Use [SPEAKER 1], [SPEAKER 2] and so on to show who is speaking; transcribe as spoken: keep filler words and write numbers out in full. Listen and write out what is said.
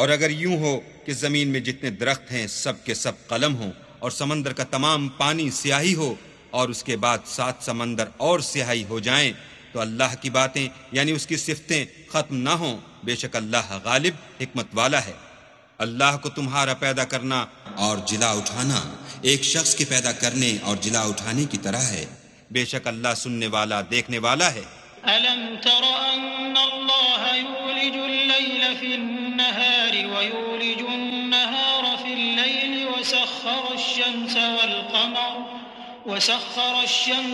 [SPEAKER 1] और अगर यूं हो कि जमीन में जितने दरख्त हैं सब के सब कलम हों और समंदर का तमाम पानी स्याही हो और उसके बाद सात समंदर और स्याही हो जाएं, तो अल्लाह की बातें यानी उसकी सिफतें खत्म ना हों। बेशक अल्लाह गालिब हिकमत वाला है। अल्लाह को तुम्हारा पैदा करना और जिला उठाना एक शख्स के पैदा करने और जिला उठाने की तरह है। बेशक अल्लाह सुनने वाला देखने वाला है।
[SPEAKER 2] अलम तर अन्नल्लाह यूलिजुल लैल फिन्नहारि व यूलिजुन नहार फिल लैल व सख्खरश शम्स वल क़मर व सख्खरश शम्स